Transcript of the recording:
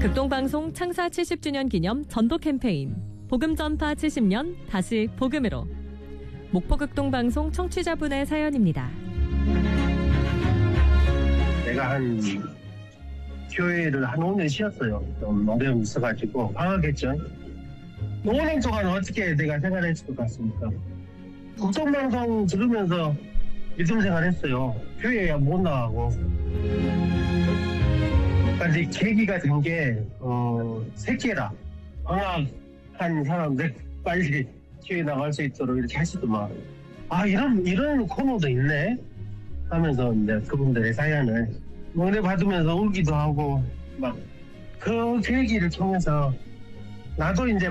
극동방송 창사 70주년 기념 전도 캠페인 복음 전파 70년 다시 복음으로. 목포극동방송 청취자분의 사연입니다. 내가 교회를 한 5년 쉬었어요. 좀 어려움이 있어가지고 방학했죠. 5년 동안 어떻게 내가 생활했을 것 같습니까? 국정방송 들으면서 믿음 생활했어요. 교회에 못 나가고. 그러니까 이제 계기가 된 게 새끼라. 방학한 사람들 빨리 교회 나갈 수 있도록 이렇게 하시더만. 아, 이런 코너도 있네 하면서 이제 그분들의 사연을 은혜 받으면서 울기도 하고 막 그 계기를 통해서 나도 이제